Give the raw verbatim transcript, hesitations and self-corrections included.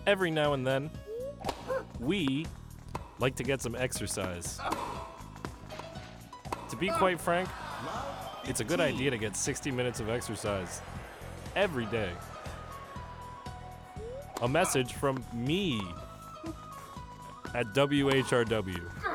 every now and then, we like to get some exercise. To be quite frank, it's a good idea to get sixty minutes of exercise every day. A message from me at W H R W.